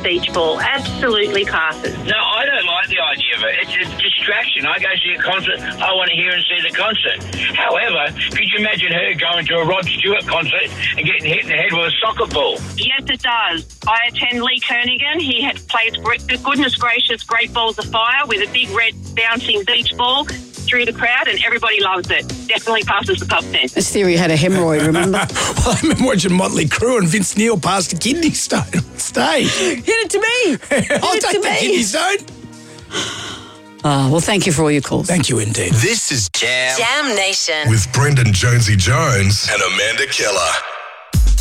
beach ball. Absolutely passes. No, I don't like the idea of it. It's a distraction. I go see a concert. I want to hear and see the concert. However, could you imagine her going to a Rod Stewart concert and getting hit in the head with a soccer ball? Yes, it does. I attend Lee Kernaghan. He plays, goodness gracious, great balls of fire with a big red bouncing beach ball through the crowd, and everybody loves it. Definitely passes the top 10. This theory had a hemorrhoid, remember? Well, I remember watching Motley Crue and Vince Neil passed a kidney stone on stage. Hit it to me. I'll take the kidney stone. Well, thank you for all your calls. Thank you indeed. This is Jam Nation with Brendan Jonesy Jones and Amanda Keller.